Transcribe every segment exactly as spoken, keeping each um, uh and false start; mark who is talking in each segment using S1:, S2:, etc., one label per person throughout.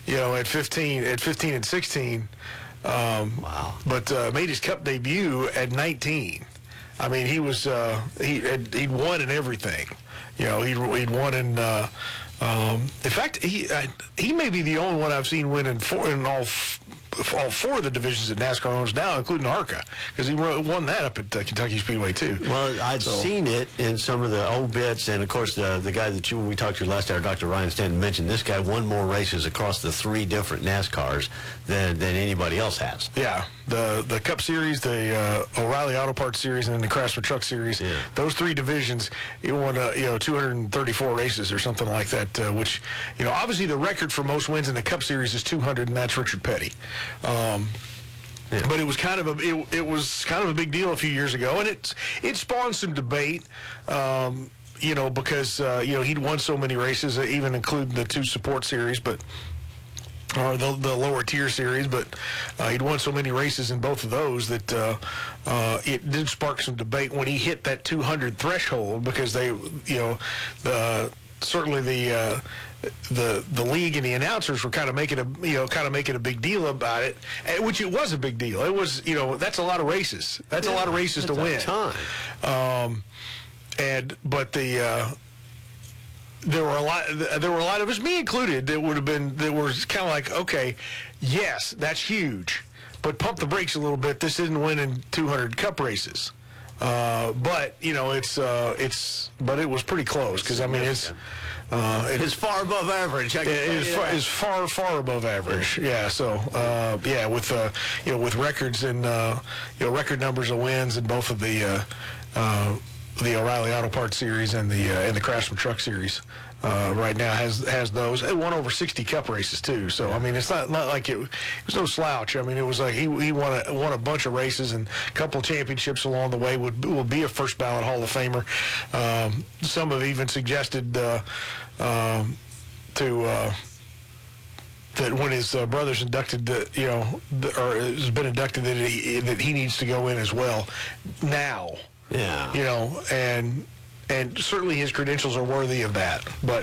S1: you know, at fifteen, at fifteen and sixteen. Um,
S2: wow.
S1: But uh, made his Cup debut at nineteen. I mean, he was uh, he had, he'd won in everything. You know, he'd, he'd won in. Uh, um, in fact, he uh, he may be the only one I've seen win in four in all. F- all four of the divisions that NASCAR owns now, including ARCA, because he won that up at uh, Kentucky Speedway, too.
S2: Well, I'd
S1: so.
S2: seen it in some of the old bits, and, of course, the the guy that you, we talked to last hour, Doctor Ryan Stanton, mentioned this guy won more races across the three different NASCARs than, than anybody else has.
S1: Yeah, the the Cup Series, the uh, O'Reilly Auto Parts Series, and then the Craftsman Truck Series.
S2: Yeah.
S1: Those three divisions, he won, uh, you know, two hundred thirty-four races or something like that, uh, which, you know, obviously the record for most wins in the Cup Series is two hundred, and that's Richard Petty. Um, Yeah. But it was kind of a it, it was kind of a big deal a few years ago, and it it spawned some debate, um, you know, because uh, you know he'd won so many races, uh, even including the two support series, but or the the lower tier series, but uh, he'd won so many races in both of those that uh, uh, it did spark some debate when he hit that two hundred threshold, because they, you know, the certainly the. Uh, the the league and the announcers were kind of making a you know kind of making a big deal about it, which it was a big deal. It was you know that's a lot of races. That's yeah, a lot of races to win.
S2: Time.
S1: Um, and but the uh, there were a lot there were a lot of us, me included, that would have been that were kind of like, okay, yes, that's huge, but pump the brakes a little bit. This isn't winning two hundred Cup races. Uh, but you know it's uh, it's but it was pretty close, because I mean it's.
S2: Uh, it is far above average. I
S1: it is far, is far, far above average. Yeah. So, uh, yeah, with uh, you know, with records and uh, you know, record numbers of wins in both of the uh, uh, the O'Reilly Auto Parts Series and the uh, and the Craftsman Truck Series. Uh, right now has has those. It won over sixty Cup races too. So I mean, it's not not like it, it was no slouch. I mean, it was like he he won a won a bunch of races and a couple of championships along the way. Would will be a first ballot Hall of Famer. Um, some have even suggested uh, um, to. Uh, that when his uh, brother's inducted, the, you know, the, or has been inducted, that he, that he needs to go in as well now.
S2: Yeah.
S1: You know, and. And certainly his credentials are worthy of that. But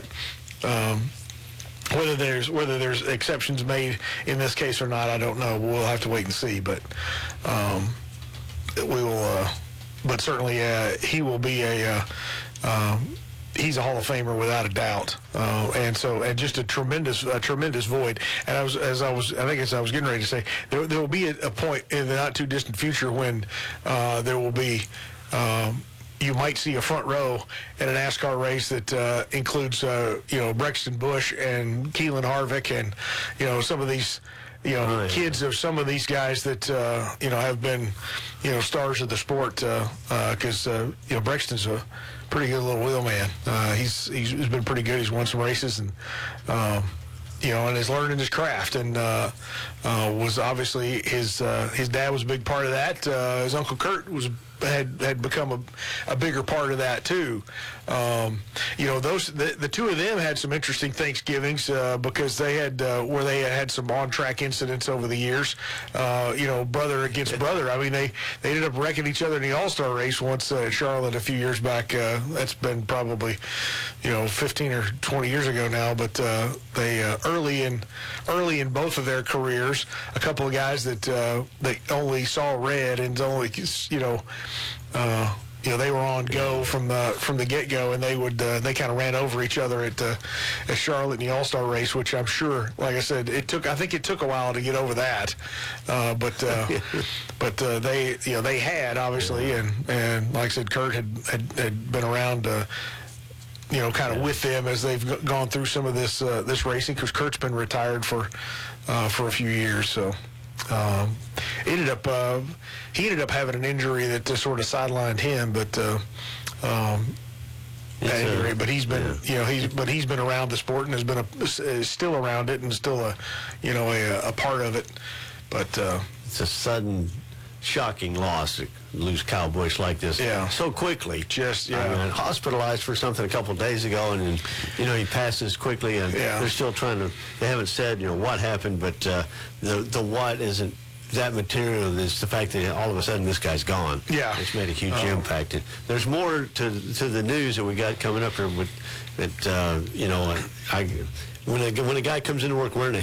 S1: um, whether there's whether there's exceptions made in this case or not, I don't know. We'll have to wait and see. But um, we will. Uh, but certainly uh, he will be a. Uh, um, he's a Hall of Famer without a doubt. Uh, and so, and just a tremendous, a tremendous void. And I was, as I was, I think as I was getting ready to say, there, there will be a, a point in the not too distant future when uh, there will be. Um, you might see a front row in a NASCAR race that uh, includes, uh, you know, Brexton Busch and Keelan Harvick and, you know, some of these, you know, right. kids of some of these guys that, uh, you know, have been, you know, stars of the sport. Because, uh, uh, uh, you know, Brexton's a pretty good little wheelman. Uh, he's, he's he's been pretty good. He's won some races and, um, you know, and is learning his craft, and uh, uh, was obviously his uh, his dad was a big part of that. Uh, his Uncle Kurt was had had become a, a bigger part of that too. Um, you know, those the, the two of them had some interesting Thanksgivings uh, because they had uh, where they had, had some on track incidents over the years. Uh, you know, brother against brother. I mean, they, they ended up wrecking each other in the All Star race once uh, at Charlotte a few years back. Uh, that's been probably you know fifteen or twenty years ago now. But uh, they uh, early in early in both of their careers, a couple of guys that uh, they only saw red and only you know. Uh, you know, they were on go from the from the get-go, and they would uh, they kind of ran over each other at uh, at Charlotte in the All-Star race, which I'm sure, like I said, it took. I think it took a while to get over that, uh, but uh, but uh, they you know they had obviously, and and like I said, Kurt had had, had been around. Uh, you know, kind of with them as they've g- gone through some of this uh, this racing, because Kurt's been retired for uh, for a few years, so. Um, ended up uh, he ended up having an injury that just sort of sidelined him, but uh, um, at any rate, but he's been yeah. you know he's but he's been around the sport and has been a, is still around it and still a you know a, a part of it. But uh,
S2: it's a sudden, shocking loss to lose Kyle Busch like this
S1: yeah.
S2: so quickly.
S1: Just yeah,
S2: I mean, hospitalized for something a couple of days ago, and, and you know he passes quickly, and
S1: yeah.
S2: they're still trying to. They haven't said you know what happened, but uh, the the what isn't that material. It's the fact that all of a sudden this guy's gone.
S1: Yeah,
S2: it's made a huge
S1: um,
S2: impact. And there's more to to the news that we got coming up here. With that uh, you know I when a when a guy comes into work wearing a